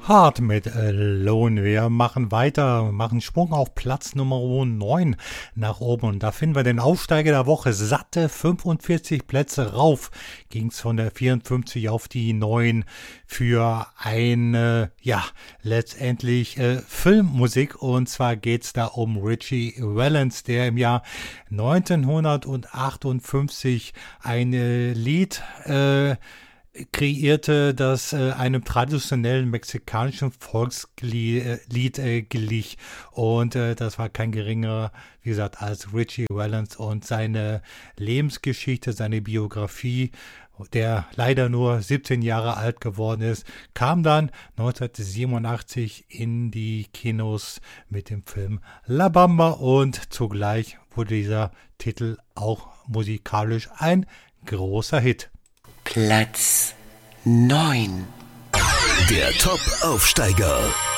Hart mit Alone. Wir machen weiter, machen Sprung auf Platz Nummer 9 nach oben. Und da finden wir den Aufsteiger der Woche. Satte 45 Plätze rauf. Ging es von der 54 auf die 9 für eine, letztendlich Filmmusik. Und zwar geht es da um Ritchie Valens, der im Jahr 1958 ein Lied kreierte, das einem traditionellen mexikanischen Volkslied glich. Und das war kein geringerer, wie gesagt, als Ritchie Valens und seine Lebensgeschichte, seine Biografie, der leider nur 17 Jahre alt geworden ist, kam dann 1987 in die Kinos mit dem Film La Bamba und zugleich wurde dieser Titel auch musikalisch ein großer Hit. Platz 9. Der Top-Aufsteiger.